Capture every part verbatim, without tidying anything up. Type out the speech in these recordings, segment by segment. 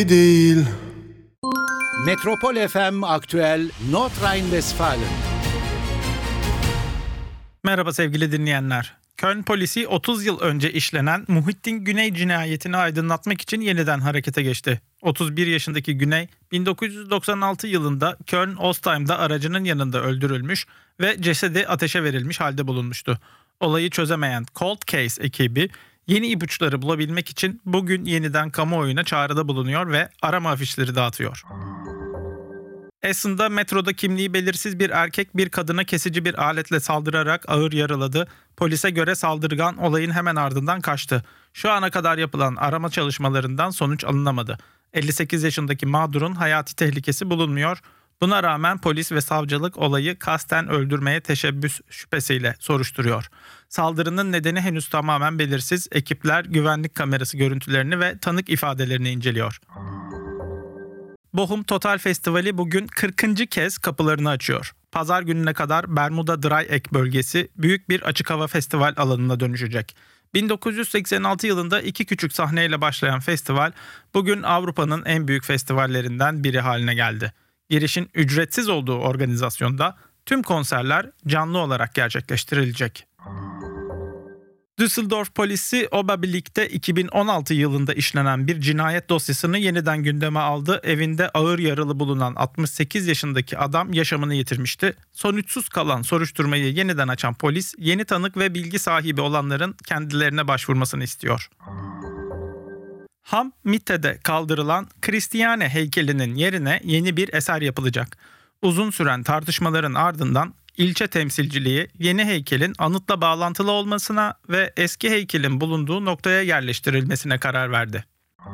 değil. Metropol F M Aktüel Nordrhein-Westfalen. Merhaba sevgili dinleyenler. Köln polisi otuz yıl önce işlenen Muhittin Güney cinayetini aydınlatmak için yeniden harekete geçti. otuz bir yaşındaki Güney, bin dokuz yüz doksan altı yılında Köln-Ostheim'da aracının yanında öldürülmüş ve cesedi ateşe verilmiş halde bulunmuştu. Olayı çözemeyen Cold Case ekibi yeni ipuçları bulabilmek için bugün yeniden kamuoyuna çağrıda bulunuyor ve arama afişleri dağıtıyor. Essen'da metroda kimliği belirsiz bir erkek bir kadına kesici bir aletle saldırarak ağır yaraladı. Polise göre saldırgan olayın hemen ardından kaçtı. Şu ana kadar yapılan arama çalışmalarından sonuç alınamadı. elli sekiz yaşındaki mağdurun hayati tehlikesi bulunmuyor. Buna rağmen polis ve savcılık olayı kasten öldürmeye teşebbüs şüphesiyle soruşturuyor. Saldırının nedeni henüz tamamen belirsiz. Ekipler güvenlik kamerası görüntülerini ve tanık ifadelerini inceliyor. Bochum Total Festivali bugün kırkıncı kez kapılarını açıyor. Pazar gününe kadar Bermuda Dreieck bölgesi büyük bir açık hava festival alanına dönüşecek. bin dokuz yüz seksen altı yılında iki küçük sahneyle başlayan festival bugün Avrupa'nın en büyük festivallerinden biri haline geldi. Girişin ücretsiz olduğu organizasyonda tüm konserler canlı olarak gerçekleştirilecek. Düsseldorf polisi Oberbillig'de iki bin on altı yılında işlenen bir cinayet dosyasını yeniden gündeme aldı. Evinde ağır yaralı bulunan altmış sekiz yaşındaki adam yaşamını yitirmişti. Sonuçsuz kalan soruşturmayı yeniden açan polis, yeni tanık ve bilgi sahibi olanların kendilerine başvurmasını istiyor. Ham Mitte'de kaldırılan Christiane heykelinin yerine yeni bir eser yapılacak. Uzun süren tartışmaların ardından İlçe temsilciliği yeni heykelin anıtla bağlantılı olmasına ve eski heykelin bulunduğu noktaya yerleştirilmesine karar verdi.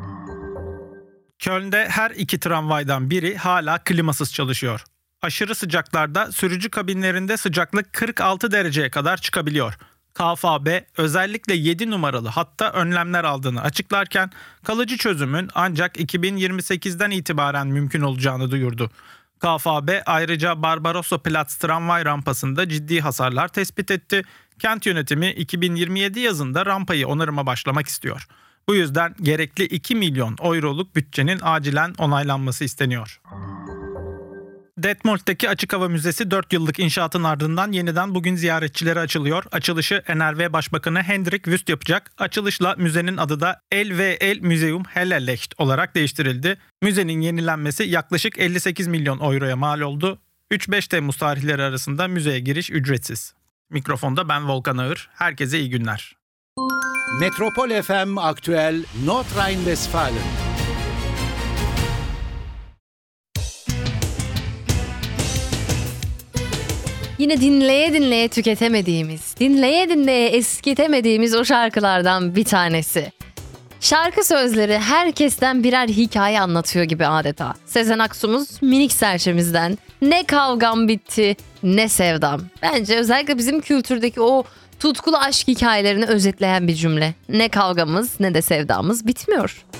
Köln'de her iki tramvaydan biri hala klimasız çalışıyor. Aşırı sıcaklarda sürücü kabinlerinde sıcaklık kırk altı dereceye kadar çıkabiliyor. K V B özellikle yedi numaralı hatta önlemler aldığını açıklarken kalıcı çözümün ancak iki bin yirmi sekizden itibaren mümkün olacağını duyurdu. K V B ayrıca Barbarossa Platz tramvay rampasında ciddi hasarlar tespit etti. Kent yönetimi iki bin yirmi yedi yazında rampayı onarıma başlamak istiyor. Bu yüzden gerekli iki milyon euroluk bütçenin acilen onaylanması isteniyor. Detmold'daki Açık Hava Müzesi dört yıllık inşaatın ardından yeniden bugün ziyaretçilere açılıyor. Açılışı N R W Başbakanı Hendrik Wüst yapacak. Açılışla müzenin adı da L V L Museum Hellerlecht olarak değiştirildi. Müzenin yenilenmesi yaklaşık elli sekiz milyon euroya mal oldu. üç beş Temmuz tarihleri arasında müzeye giriş ücretsiz. Mikrofonda ben Volkan Ağır. Herkese iyi günler. Metropol F M Aktüel Nordrhein-Westfalen. Yine dinleye dinleye tüketemediğimiz, dinleye dinleye eskitemediğimiz o şarkılardan bir tanesi. Şarkı sözleri herkesten birer hikaye anlatıyor gibi adeta. Sezen Aksu'muz minik serçemizden ne kavgam bitti ne sevdam. Bence özellikle bizim kültürdeki o tutkulu aşk hikayelerini özetleyen bir cümle. Ne kavgamız ne de sevdamız bitmiyor.